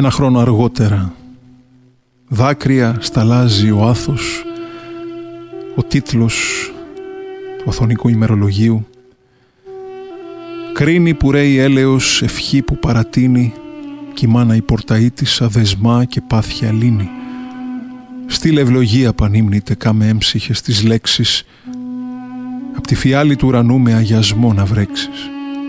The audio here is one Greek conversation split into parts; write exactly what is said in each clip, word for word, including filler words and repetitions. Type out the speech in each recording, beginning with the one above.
Ένα χρόνο αργότερα, δάκρυα σταλάζει ο άθος, ο τίτλος του οθονικού ημερολογίου. Κρίνει που ρέει έλεος, ευχή που παρατείνει, κι η μάνα η πορταή της αδεσμά και πάθια λύνει. Στείλε ευλογία πανύμνητε κάμε έμψυχες τις λέξεις, απ' τη φιάλη του ουρανού με αγιασμό να βρέξεις.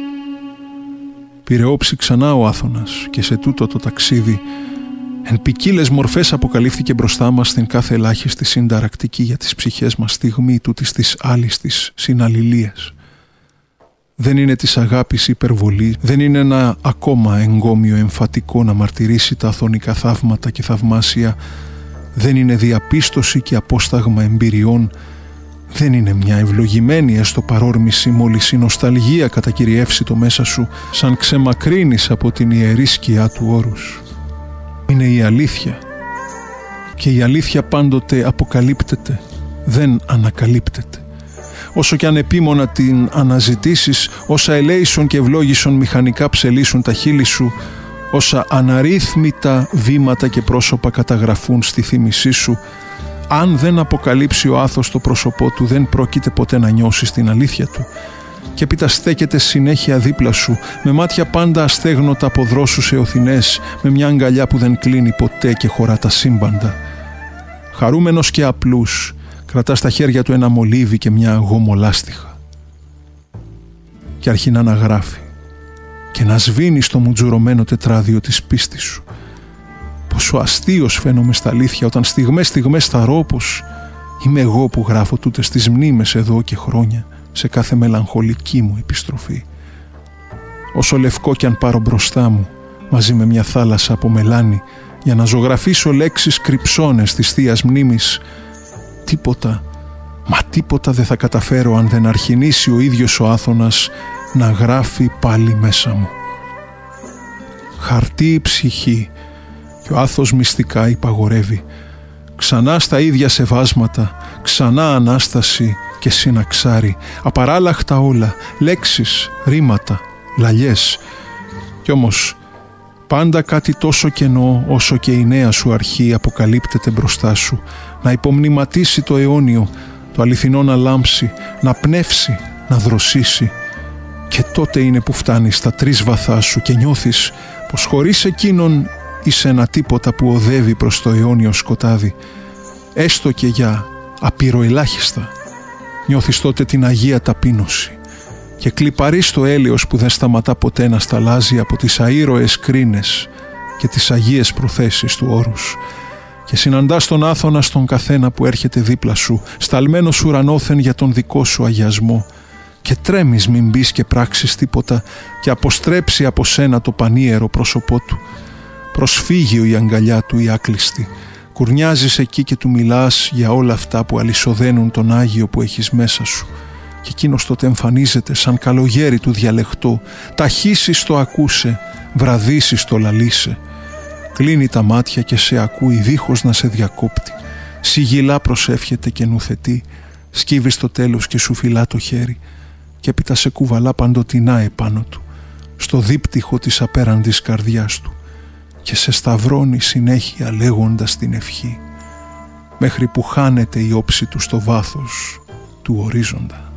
Πήρε όψη ξανά ο Άθωνας και σε τούτο το ταξίδι εν ποικίλες μορφές αποκαλύφθηκε μπροστά μας στην κάθε ελάχιστη συνταρακτική για τις ψυχές μας στιγμή τούτης της άλιστης συναλληλίας. Δεν είναι της αγάπης υπερβολή, δεν είναι ένα ακόμα εγκόμιο εμφατικό να μαρτυρήσει τα αθωνικά θαύματα και θαυμάσια, δεν είναι διαπίστωση και απόσταγμα εμπειριών, δεν είναι μια ευλογημένη έστω παρόρμηση μόλις η νοσταλγία κατακυριεύσει το μέσα σου σαν ξεμακρύνεις από την ιερή σκιά του όρους. Είναι η αλήθεια και η αλήθεια πάντοτε αποκαλύπτεται, δεν ανακαλύπτεται. Όσο κι αν επίμονα την αναζητήσεις, όσα ελέησον και ευλόγησον μηχανικά ψελίσουν τα χείλη σου, όσα αναρρύθμιτα βήματα και πρόσωπα καταγραφούν στη θύμησή σου, αν δεν αποκαλύψει ο άθος το πρόσωπό του, δεν πρόκειται ποτέ να νιώσεις την αλήθεια του. Και έπειτα στέκεται συνέχεια δίπλα σου, με μάτια πάντα αστέγνοτα από δρόσους εωθινές, με μια αγκαλιά που δεν κλείνει ποτέ και χωρά τα σύμπαντα. Χαρούμενος και απλούς, κρατά στα χέρια του ένα μολύβι και μια γομολάστιχα. Και αρχινά να γράφει και να σβήνει στο μουτζουρωμένο τετράδιο της πίστης σου. Πόσο αστείος φαίνομαι στα αλήθεια όταν στιγμές στιγμές θαρώ πως είμαι εγώ που γράφω τούτες τις μνήμες εδώ και χρόνια σε κάθε μελαγχολική μου επιστροφή. Όσο λευκό κι αν πάρω μπροστά μου μαζί με μια θάλασσα από μελάνι για να ζωγραφίσω λέξεις κρυψώνες της θείας μνήμης, τίποτα, μα τίποτα δεν θα καταφέρω αν δεν αρχινήσει ο ίδιος ο Άθωνας να γράφει πάλι μέσα μου. Χαρτί η ψυχή και ο άθος μυστικά υπαγορεύει. Ξανά στα ίδια σεβάσματα, ξανά Ανάσταση και συναξάρι, απαράλλαχτα όλα, λέξεις, ρήματα, λαλιές. Κι όμως πάντα κάτι τόσο κενό όσο και η νέα σου αρχή αποκαλύπτεται μπροστά σου, να υπομνηματίσει το αιώνιο, το αληθινό να λάμψει, να πνεύσει, να δροσίσει. Και τότε είναι που φτάνεις στα τρεις βαθά σου και νιώθεις πως χωρίς εκείνον είσαι ένα τίποτα που οδεύει προς το αιώνιο σκοτάδι, έστω και για απειροελάχιστα. Νιώθεις τότε την Αγία Ταπείνωση και κλιπαρείς το έλεος που δεν σταματά ποτέ να σταλάζει από τις αήρωες κρίνες και τις αγίες προθέσεις του όρους, και συναντάς τον Άθωνα στον καθένα που έρχεται δίπλα σου, σταλμένος ουρανόθεν για τον δικό σου αγιασμό, και τρέμεις μην μπεις και πράξεις τίποτα και αποστρέψει από σένα το πανίερο πρόσωπό του. Προσφύγιο η αγκαλιά του η άκλειστη. Κουρνιάζεις εκεί και του μιλάς για όλα αυτά που αλυσοδένουν τον Άγιο που έχεις μέσα σου. Και εκείνος τότε εμφανίζεται σαν καλογέρι του διαλεχτό. Ταχύσεις το ακούσε, βραδύσεις το λαλίσε. Κλείνει τα μάτια και σε ακούει δίχως να σε διακόπτει. Σιγηλά προσεύχεται και νουθετεί. Σκύβει στο τέλος και σου φυλά το χέρι. Και έπειτα σε κουβαλά παντοτινά επάνω του, στο δίπτυχο της απέραντης καρδιάς του, και σε σταυρώνει συνέχεια λέγοντας την ευχή, μέχρι που χάνεται η όψη του στο βάθος του ορίζοντα.